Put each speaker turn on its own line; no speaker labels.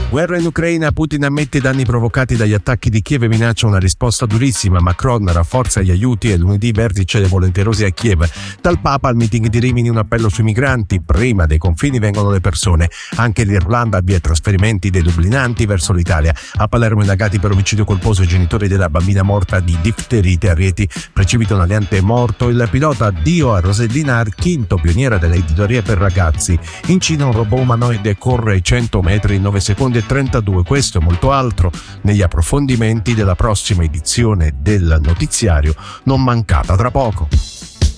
Guerra in Ucraina, Putin ammette i danni provocati dagli attacchi di Kiev e minaccia una risposta durissima. Macron rafforza gli aiuti e lunedì vertice dei volenterosi a Kiev. Dal Papa al meeting di Rimini un appello sui migranti. Prima dei confini vengono le persone. Anche l'Irlanda avvia trasferimenti dei dublinanti verso l'Italia. A Palermo indagati per omicidio colposo i genitori della bambina morta di difterite a Rieti. Precipita un aliante morto. Il pilota addio a Rosellina Archinto, pioniera dell'editoria per ragazzi. In Cina un robot umanoide corre i 100 metri in 9 secondi e 32. Questo e molto altro negli approfondimenti della prossima edizione del notiziario, non mancata tra poco.